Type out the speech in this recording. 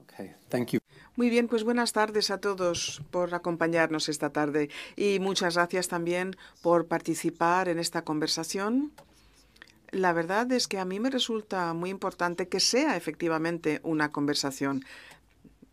Okay, thank you. Muy bien, pues buenas tardes a todos por acompañarnos esta tarde y muchas gracias también por participar en esta conversación. La verdad es que a mí me resulta muy importante que sea efectivamente una conversación.